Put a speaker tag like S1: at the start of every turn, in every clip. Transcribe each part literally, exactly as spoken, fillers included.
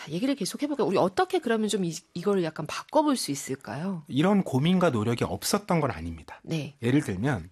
S1: 자, 얘기를 계속 해볼까요? 우리 어떻게 그러면 좀 이, 이걸 약간 바꿔볼 수 있을까요?
S2: 이런 고민과 노력이 없었던 건 아닙니다.
S1: 네.
S2: 예를 들면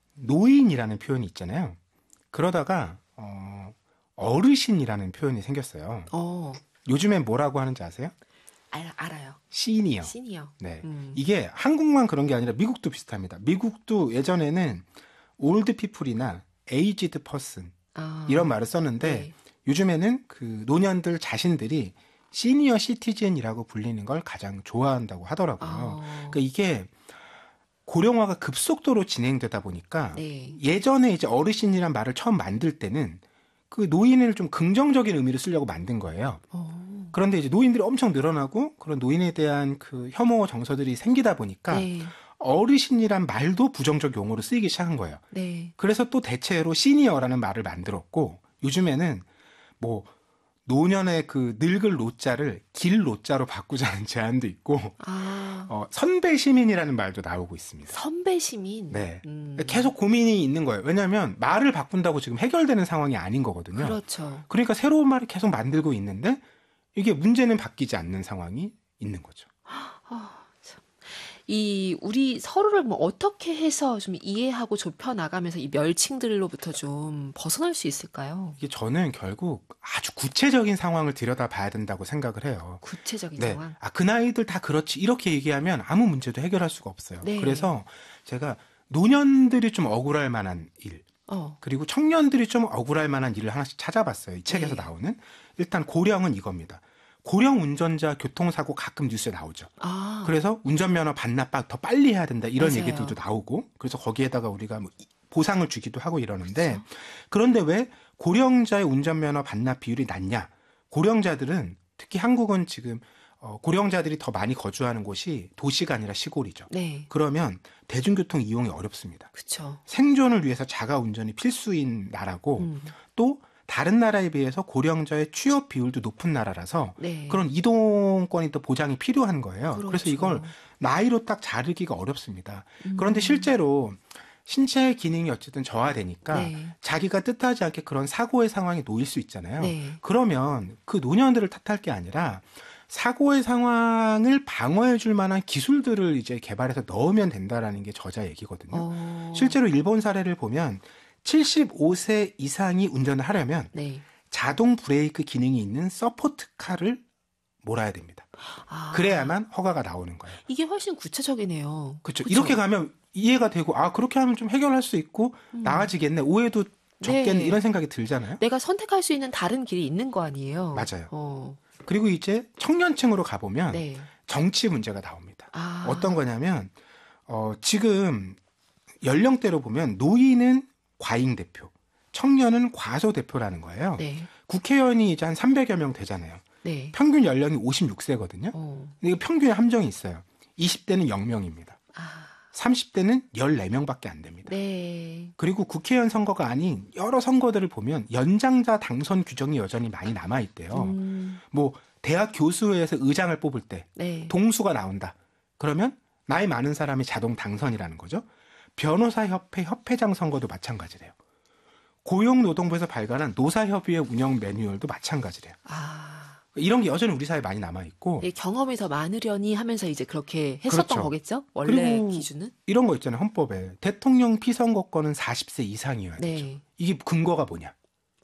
S2: 노인이라는 표현이 있잖아요. 그러다가 어, 어르신이라는 표현이 생겼어요.
S1: 어,
S2: 요즘엔 뭐라고 하는지 아세요?
S1: 알, 알아요.
S2: 시니어.
S1: 시니어.
S2: 네.
S1: 음.
S2: 이게 한국만 그런 게 아니라 미국도 비슷합니다. 미국도 예전에는 올드 피플이나 에이지드 퍼슨
S1: 아,
S2: 이런 말을 썼는데
S1: 네.
S2: 요즘에는 그 노년들 자신들이 시니어 시티즌이라고 불리는 걸 가장 좋아한다고 하더라고요.
S1: 어,
S2: 그러니까 이게 고령화가 급속도로 진행되다 보니까
S1: 네.
S2: 예전에 이제 어르신이란 말을 처음 만들 때는 그 노인을 좀 긍정적인 의미로 쓰려고 만든 거예요.
S1: 어,
S2: 그런데 이제 노인들이 엄청 늘어나고 그런 노인에 대한 그 혐오 정서들이 생기다 보니까
S1: 네.
S2: 어르신이란 말도 부정적 용어로 쓰이기 시작한 거예요.
S1: 네.
S2: 그래서 또 대체로 시니어라는 말을 만들었고 요즘에는 뭐 노년의 그 늙을 노자를 길 노자로 바꾸자는 제안도 있고
S1: 아,
S2: 어, 선배 시민이라는 말도 나오고 있습니다.
S1: 선배 시민.
S2: 네.
S1: 음.
S2: 계속 고민이 있는 거예요. 왜냐하면 말을 바꾼다고 지금 해결되는 상황이 아닌 거거든요.
S1: 그렇죠.
S2: 그러니까 새로운 말을 계속 만들고 있는데 이게 문제는 바뀌지 않는 상황이 있는 거죠.
S1: 아, 참. 이 우리 서로를 뭐 어떻게 해서 좀 이해하고 좁혀 나가면서 이 멸칭들로부터 좀 벗어날 수 있을까요?
S2: 이게 저는 결국 아주 구체적인 상황을 들여다봐야 된다고 생각을 해요.
S1: 구체적인
S2: 네.
S1: 상황.
S2: 아, 그 나이들 다 그렇지. 이렇게 얘기하면 아무 문제도 해결할 수가 없어요.
S1: 네.
S2: 그래서 제가 노년들이 좀 억울할 만한 일,
S1: 어,
S2: 그리고 청년들이 좀 억울할 만한 일을 하나씩 찾아봤어요. 이 책에서
S1: 네.
S2: 나오는. 일단 고령은 이겁니다. 고령 운전자 교통사고 가끔 뉴스에 나오죠.
S1: 아,
S2: 그래서 운전면허 반납 더 빨리 해야 된다 이런
S1: 맞아요.
S2: 얘기들도 나오고 그래서 거기에다가 우리가 뭐 보상을 주기도 하고 이러는데
S1: 그쵸.
S2: 그런데 왜 고령자의 운전면허 반납 비율이 낮냐? 고령자들은 특히 한국은 지금 어, 고령자들이 더 많이 거주하는 곳이 도시가 아니라 시골이죠.
S1: 네,
S2: 그러면 대중교통 이용이 어렵습니다.
S1: 그쵸.
S2: 생존을 위해서 자가 운전이 필수인 나라고
S1: 음,
S2: 또 다른 나라에 비해서 고령자의 취업 비율도 높은 나라라서
S1: 네.
S2: 그런 이동권이 또 보장이 필요한 거예요.
S1: 그렇죠.
S2: 그래서 이걸 나이로 딱 자르기가 어렵습니다.
S1: 음.
S2: 그런데 실제로 신체 기능이 어쨌든 저하되니까
S1: 네.
S2: 자기가 뜻하지 않게 그런 사고의 상황에 놓일 수 있잖아요.
S1: 네.
S2: 그러면 그 노년들을 탓할 게 아니라 사고의 상황을 방어해 줄 만한 기술들을 이제 개발해서 넣으면 된다라는 게 저자 얘기거든요.
S1: 어,
S2: 실제로 일본 사례를 보면 칠십오 세 이상이 운전을 하려면
S1: 네.
S2: 자동 브레이크 기능이 있는 서포트카를 몰아야 됩니다.
S1: 아,
S2: 그래야만 허가가 나오는 거예요.
S1: 이게 훨씬 구체적이네요.
S2: 그렇죠.
S1: 그쵸?
S2: 이렇게 가면 이해가 되고 아 그렇게 하면 좀 해결할 수 있고
S1: 음.
S2: 나아지겠네. 오해도 적겠네.
S1: 네.
S2: 이런 생각이 들잖아요.
S1: 내가 선택할 수 있는 다른 길이 있는 거 아니에요?
S2: 맞아요.
S1: 어,
S2: 그리고 이제 청년층으로 가보면
S1: 네.
S2: 정치 문제가 나옵니다.
S1: 아,
S2: 어떤 거냐면 어, 지금 연령대로 보면 노인은 과잉 대표, 청년은 과소 대표라는 거예요.
S1: 네.
S2: 국회의원이 이제 한 삼백여 명 되잖아요.
S1: 네.
S2: 평균 연령이 오십육 세거든요.
S1: 어,
S2: 근데 이거 평균에 함정이 있어요. 이십 대는 영 명입니다.
S1: 아,
S2: 삼십 대는 열네 명밖에 안 됩니다.
S1: 네.
S2: 그리고 국회의원 선거가 아닌 여러 선거들을 보면 연장자 당선 규정이 여전히 많이 남아있대요.
S1: 음,
S2: 뭐 대학 교수회에서 의장을 뽑을 때
S1: 네.
S2: 동수가 나온다. 그러면 나이 많은 사람이 자동 당선이라는 거죠. 변호사협회 협회장 선거도 마찬가지래요. 고용노동부에서 발간한 노사협의회 운영 매뉴얼도 마찬가지래요.
S1: 아,
S2: 이런 게 여전히 우리 사회에 많이 남아있고
S1: 예, 경험이 더 많으려니 하면서 이제 그렇게 했었던
S2: 그렇죠.
S1: 거겠죠? 원래
S2: 그리고
S1: 기준은?
S2: 이런 거 있잖아요. 헌법에. 대통령 피선거권은 사십 세 이상이어야 되죠.
S1: 네.
S2: 이게 근거가 뭐냐.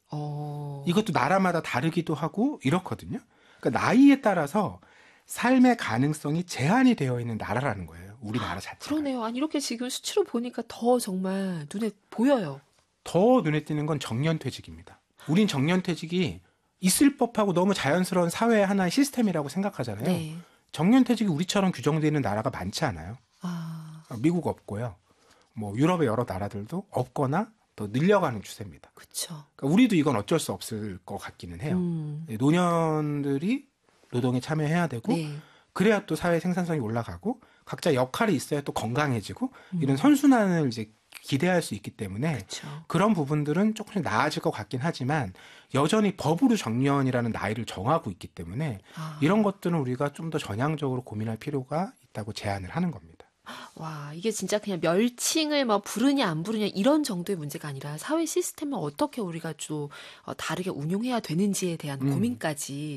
S1: 어,
S2: 이것도 나라마다 다르기도 하고 이렇거든요. 그러니까 나이에 따라서 삶의 가능성이 제한이 되어 있는 나라라는 거예요. 우리나라 자체가.
S1: 그러네요. 아니, 이렇게 지금 수치로 보니까 더 정말 눈에 보여요.
S2: 더 눈에 띄는 건 정년퇴직입니다. 우린 정년퇴직이 있을 법하고 너무 자연스러운 사회의 하나의 시스템이라고 생각하잖아요.
S1: 네.
S2: 정년퇴직이 우리처럼 규정되어 있는 나라가 많지 않아요.
S1: 아,
S2: 미국 없고요. 뭐 유럽의 여러 나라들도 없거나 더 늘려가는 추세입니다.
S1: 그쵸.
S2: 그러니까 우리도 이건 어쩔 수 없을 것 같기는 해요.
S1: 음,
S2: 노년들이 노동에 참여해야 되고
S1: 네.
S2: 그래야 또 사회 생산성이 올라가고 각자 역할이 있어야 또 건강해지고
S1: 음.
S2: 이런 선순환을 이제 기대할 수 있기 때문에
S1: 그쵸.
S2: 그런 부분들은 조금씩 나아질 것 같긴 하지만 여전히 법으로 정년이라는 나이를 정하고 있기 때문에
S1: 아,
S2: 이런 것들은 우리가 좀 더 전향적으로 고민할 필요가 있다고 제안을 하는 겁니다.
S1: 와, 이게 진짜 그냥 멸칭을 뭐 부르냐 안 부르냐 이런 정도의 문제가 아니라 사회 시스템을 어떻게 우리가 좀 어, 다르게 운용해야 되는지에 대한
S2: 음.
S1: 고민까지